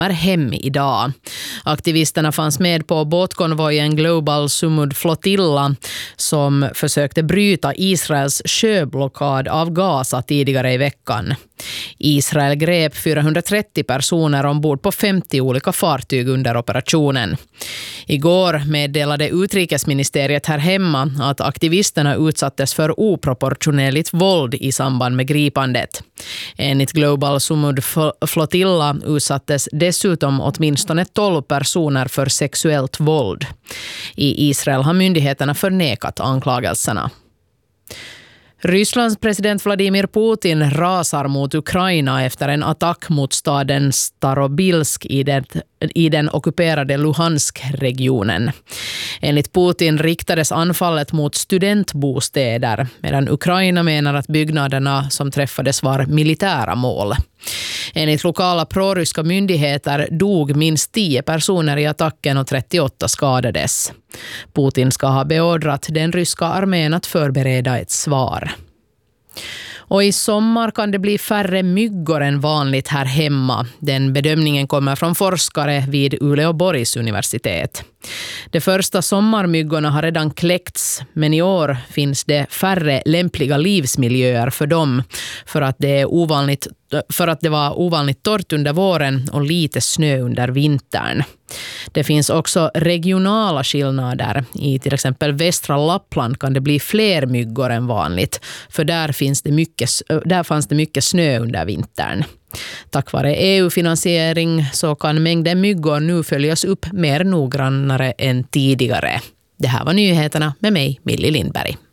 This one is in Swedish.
hem idag. Aktivisterna fanns med på båtkonvojen Global Sumud Flotilla som försökte bryta Israels sjöblockad av Gaza tidigare i veckan. Israel grep 430 personer ombord på 50 olika fartyg under operationen. Igår meddelade utrikesministeriet här hemma att aktivisterna utsattes för oproportionerligt våld i samband med gripandet. Enligt Global Sumud Flotilla utsattes dessutom åtminstone 12 personer för sexuellt våld. I Israel har myndigheterna förnekat anklagelserna. Rysslands president Vladimir Putin rasar mot Ukraina efter en attack mot staden Starobilsk i den ockuperade Luhansk-regionen. Enligt Putin riktades anfallet mot studentbostäder, medan Ukraina menar att byggnaderna som träffades var militära mål. Enligt lokala proryska myndigheter dog minst 10 personer i attacken och 38 skadades. Putin ska ha beordrat den ryska armén att förbereda ett svar. Och i sommar kan det bli färre myggor än vanligt här hemma. Den bedömningen kommer från forskare vid Uleåborgs universitet. De första sommarmyggorna har redan kläckts, men i år finns det färre lämpliga livsmiljöer för dem för att det var ovanligt torrt under våren och lite snö under vintern. Det finns också regionala skillnader. I till exempel västra Lappland kan det bli fler myggor än vanligt, för där fanns det mycket snö under vintern. Tack vare EU-finansiering så kan mängden myggor nu följas upp mer noggrannare än tidigare. Det här var nyheterna med mig, Millie Lindberg.